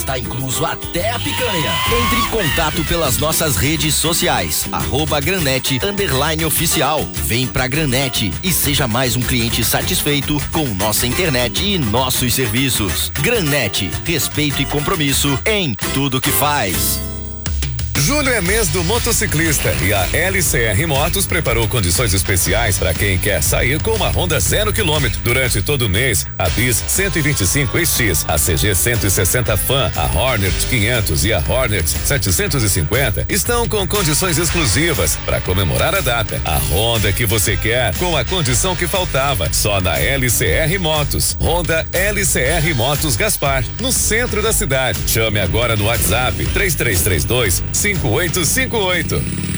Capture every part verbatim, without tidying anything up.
está incluso até a picanha. Entre em contato pelas nossas redes sociais, arroba Granete underline oficial. Vem pra Granete e seja mais um cliente satisfeito com nossa internet e nossos serviços. Granete, respeito e compromisso em tudo que faz. Julho é mês do motociclista e a L C R Motos preparou condições especiais para quem quer sair com uma Honda zero quilômetro. Durante todo o mês, a Bis cento e vinte e cinco X, a C G cento e sessenta Fan, a Hornet quinhentos e a Hornet setecentos e cinquenta estão com condições exclusivas para comemorar a data. A Honda que você quer com a condição que faltava, só na L C R Motos. Honda L C R Motos Gaspar, no centro da cidade. Chame agora no WhatsApp três três três dois cinco oito cinco oito.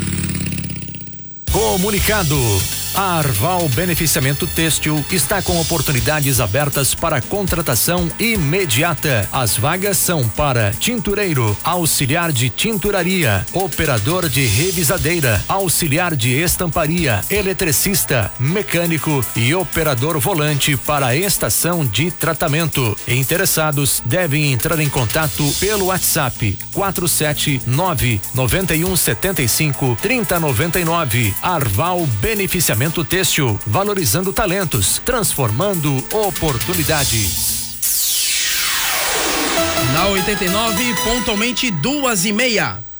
Comunicado. A Arval Beneficiamento Têxtil está com oportunidades abertas para contratação imediata. As vagas são para tintureiro, auxiliar de tinturaria, operador de revisadeira, auxiliar de estamparia, eletricista, mecânico e operador volante para a estação de tratamento. Interessados devem entrar em contato pelo WhatsApp quatro sete nove nove um sete cinco três zero nove nove. Arval Beneficiamento Têxtil, valorizando talentos, transformando oportunidades. Na oitenta e nove, pontualmente duas e meia.